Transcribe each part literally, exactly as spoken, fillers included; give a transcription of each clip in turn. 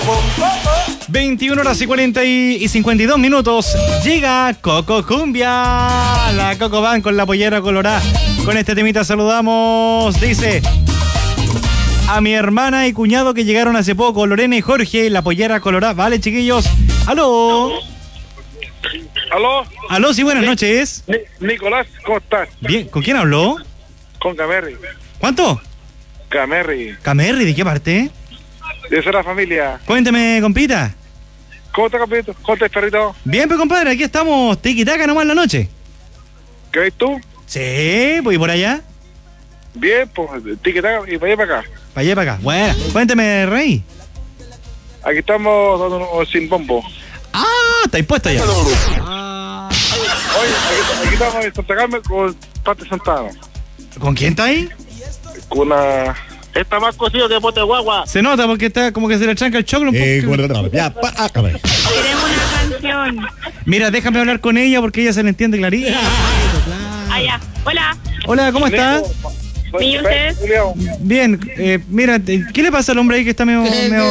veintiuna horas y cuarenta y cincuenta y dos minutos. Llega Coco Cumbia. La Coco Van con la pollera colorada. Con este temita saludamos. Dice: a mi hermana y cuñado que llegaron hace poco, Lorena y Jorge, la pollera colorada. Vale, chiquillos. Aló. Aló. Aló, sí, buenas noches. Ni- Nicolás, ¿cómo estás? Bien, ¿con quién habló? Con Camerri. ¿Cuánto? Camerri. Camerri, ¿de qué parte? De esa la familia. Cuénteme, compita. ¿Cómo estás, capito? ¿Cómo estás, perrito? Bien, pues, compadre, aquí estamos tiquitaca nomás en la noche. ¿Qué ves tú? Sí, voy por allá. Bien, pues, tiquetaca y para allá para acá. Para allá, para acá. Bueno, cuénteme, Rey. Aquí estamos dando un sin bombo. Ah, estáis puesto ya. Ah. Oye, aquí, aquí estamos en Santa Carmen con Pate Santana. ¿Con quién está ahí? Con una... Está más cocido que pote guagua. Se nota porque está como que se le tranca el choclo un poco. Eh, bueno, ya, pa, acabé. Queremos una canción. Mira, déjame hablar con ella porque ella se le entiende clarito. Allá. Hola. Hola, ¿cómo está? ¿Y ustedes? Bien, eh, mira, eh, ¿qué le pasa al hombre ahí que está medio... medio,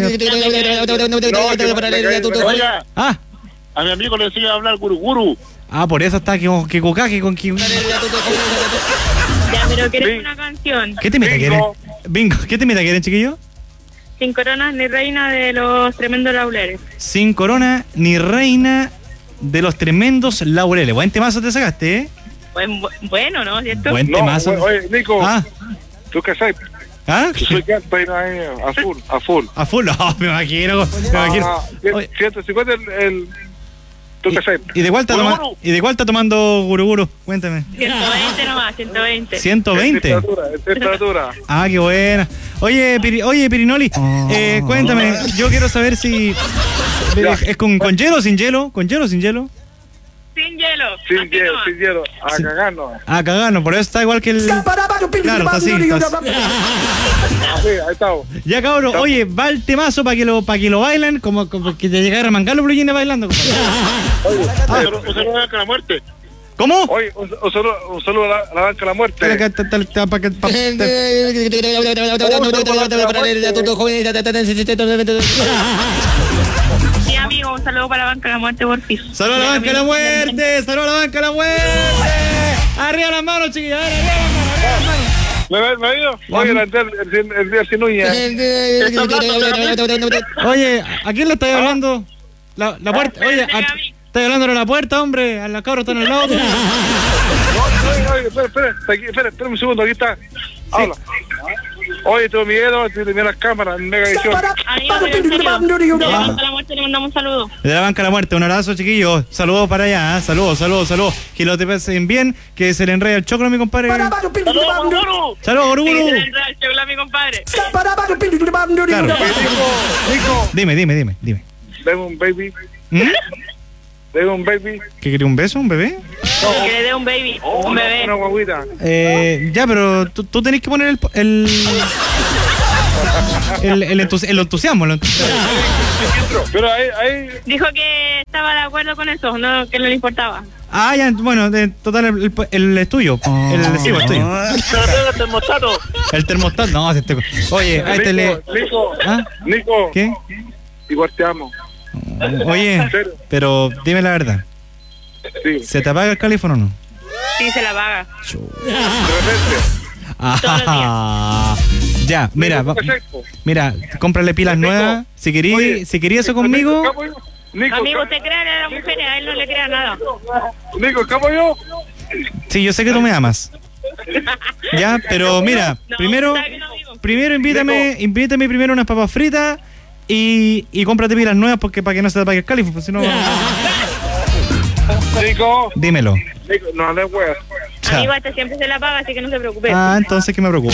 medio- Oiga, Ah, a mi amigo le enseño a hablar guruguru. ah, por eso está que, que cocaje con que... Ya, pero queremos Sí. una canción. ¿Qué temita quieren? Bingo. Bingo, ¿qué temita quieren, chiquillo? Sin coronas ni reina de los tremendos laureles. Sin corona ni reina de los tremendos laureles. Buen temazo te sacaste, ¿eh? Buen- bu- bueno, ¿no? ¿Cierto? Buen No, temazo. oye, Nico, Ah, ¿tú qué sabes? ¿ah? Yo soy que estoy ahí a full, a full. A full, no, me imagino, me imagino. Ah, Oye, ciento cincuenta el... el ¿tú qué sabes? ¿Y de cuál está toma- Guruguru. y de cuál está tomando guruguru? Cuéntame. ciento veinte nomás, ciento veinte. ciento veinte. Temperatura, temperatura. Ah, qué buena. Oye, Piri- oye Pirinoli, eh, cuéntame, yo quiero saber si es con, con hielo o sin hielo, con hielo o sin hielo. Sin hielo. Sin así hielo, nomás. sin hielo. A Sí. cagarnos. Ah, cagano, por eso está igual que el... Claro, está así, está así. Sí, ahí estamos. Ya, cabrón, oye, va el temazo para que lo para que lo bailen, como, como que te llegara a mangar los blue bailando, compadre. Un saludo a la muerte. ¿Cómo? Oye, un, un saludo, un saludo a la, a la banca de la muerte. Tal- tal- tal- tal- pa' que- pa- Sí, amigo, un saludo para la banca de la muerte por piso. ¡Salud a la banca de la muerte! ¡Salud a la banca de la muerte! ¡Arriba las manos, chiquillos! ¡Arriba las manos! ¿Me, me ha ido? Oye, el día, el, el día sin uña. Oye, ¿a quién le estáis hablando? La, la puerta, oye, a- estáis hablando a la puerta, hombre. A la cabra están al lado. Oye, oye, espera, espera, aquí, espera, espera un segundo, aquí está. Habla. Oye, tengo miedo, tengo miedo a las cámaras, en mega edición. Amigo, pero en serio, de la banca de la muerte le mandamos un saludo. De la banca de la muerte, un abrazo, chiquillos. Saludos para allá, ¿eh? Saludos, saludos, saludos. Que lo te pasen bien, que se le enreda el choclo a mi compadre. ¡Saludos, guruguru! Saludos, Sí, Guruguru. se le entra el choclo a mi compadre. Claro. Nico, Nico, Dime, dime, dime, dime. dame un baby, ¿Mm? dame un baby. ¿Qué quería, un beso, un bebé? Que le dé un baby, un bebé. Una guaguita. Eh, ya, pero tú, tú tenés que poner el... el... El, el, entus- el entusiasmo, el entusiasmo. Pero ahí, ahí, Dijo que estaba de acuerdo con eso, no, que no le importaba. Ah, ya, bueno, de, total, el, el, el es tuyo. El adhesivo es tuyo. Se lo pega el termostato. El termostato, no, este, oye, ahí te le... Nico, Nico, ¿Ah? Nico, ¿Qué? igual te amo. Oye, pero dime la verdad. Sí, ¿Se te apaga el calífono o no? Sí, se la paga. de repente. Ah, ya, mira, va- Perfecto. mira, cómprale pilas Nico, nuevas. Si querí, oye, si quería eso Nico, conmigo, ¿capo yo? Nico, Amigo, ca- usted crea a las mujeres, a él no le crea nada. Nico, ¿capo yo? sí, yo sé que tú me amas. Ya, pero mira, No, primero, sabe que no, amigo. primero invítame, invítame primero unas papas fritas y, y cómprate pilas nuevas porque para que no se te apague el calífono, pues si no, Nico, dímelo. Nico, no le weas. Amigo, este siempre se la paga, así que no se preocupe. Ah, entonces que me preocupo.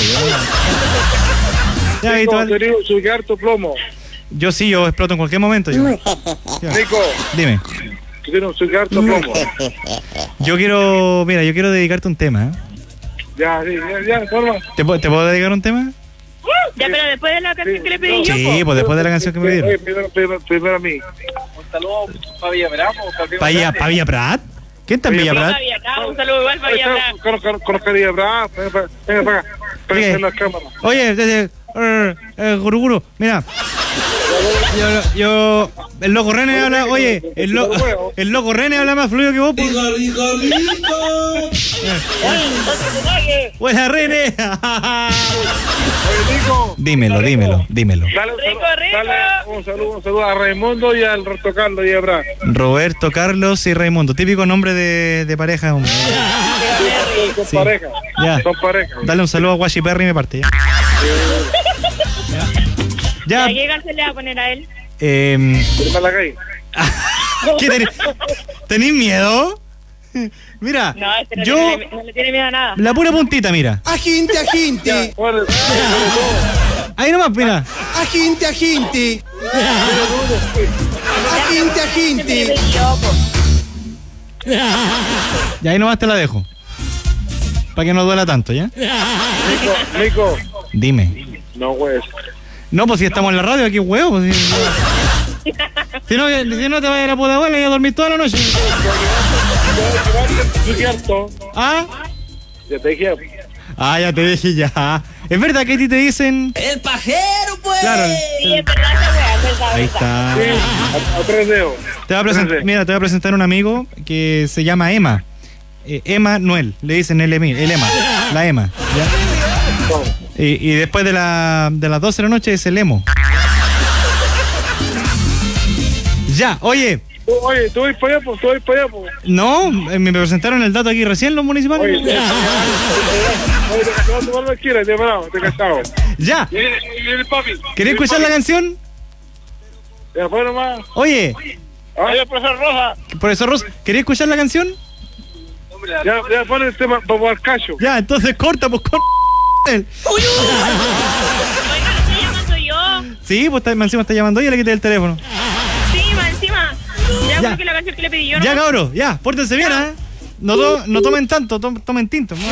Ya, Nico, habitual. querido, subir tu plomo. Yo sí, yo exploto en cualquier momento. Yo. Ya. Nico, Dime, tú tienes un subir tu plomo. yo quiero, mira, yo quiero dedicarte un tema. ¿eh? Ya, sí, ya, ya, forma. ¿Te, puedo- ¿Te puedo dedicar un tema? Ya, pero después de la canción que le pedí yo, Sí, pues después de la canción que me Oye, dieron. primero, primero, primero a mí. Un saludo para Villa Bravo. ¿Para Villa, pa Villa Prat? ¿Quién está en Villa Prat? Fabi acá, un saludo igual para allá. Con, con, con los queridos bravos, venga para venga para acá. Oye. Venga en la cámara. Oye, desde, eh, eh, Guruguru, mira, Yo, yo, el loco René habla, oye, el, lo, el loco René habla más fluido que vos. Pues. Rico, rico, rico. Buena René. Oye, Nico. Dímelo, dímelo, dímelo. Dale, Rico, rico. dale un saludo, un saludo a Raimundo y al Roberto Carlos y a Abraham. Roberto, Carlos y Raimundo, típico nombre de, de pareja, hombre. Son Sí. pareja. Ya. Son pareja. Dale un saludo a Washi Perry y me parte. Ya. Ya. ¿A qué cárcel le va a poner a él? Eh, Firma la calle. ¿Qué tenés? ¿Tenés miedo? Mira, No, este no, yo, tiene, no le tiene miedo a nada. la pura puntita, mira. Aginte, aginte, Bueno, Ahí nomás, mira. aginte, aginte. Aginte, aginte. Y ahí nomás te la dejo. Para que no duela tanto, ¿ya? Nico, Nico. Dime. No, güey. No, pues si estamos en la radio, aquí huevo. Pues, si, si no, si no te vas a ir a Pudahuela y a dormir toda la noche. Es cierto. ¿Ah? Ya te dije. Ah, ya te dije ya. Es verdad que a ti te dicen... El pajero, pues. Claro. Sí, es verdad esa weá, es verdad, Ahí es verdad. está. Sí, a, a tres dedos. Te voy a presentar, mira, te voy a presentar un amigo que se llama Emma. Eh, Emma Noel, le dicen el, Emi- el Emma, la Emma. ¿ya? Y, y después de, la, de las doce de la noche es el Emo. Ya, oye, Tú, Oye, tú vas para allá, pues, tú vas para allá, pues. no, eh, me presentaron el dato aquí recién los municipales. Oye, te Oye, te casado tu barba quiera, te parado, te casado. Ya, Y viene y viene el papi. ¿querés escuchar la canción? Ya fue nomás. Oye, Ahí el profesor Roja. profesor Ross, ¿querés escuchar la canción? Ya, ya pone el tema para el cacho. Ya, entonces corta, pues corta. Oiga, ¿no se llama soy yo? Sí, pues está, encima está llamando y le quité el teléfono. Sí, más encima. Ya, Ya. porque la canción que le pedí yo, ¿no? Ya, cabros, ya, pórtense bien, ¿eh? No, to- no tomen tanto, to- tomen tinto. ¿no?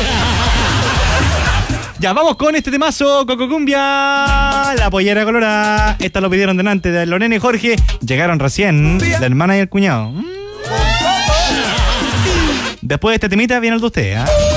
Ya, vamos con este temazo, Cococumbia, la pollera colorada. Esta lo pidieron delante de Lorena y Jorge. Llegaron recién, la hermana y el cuñado. Mm. Después de este temita viene el de ustedes, ¿ah?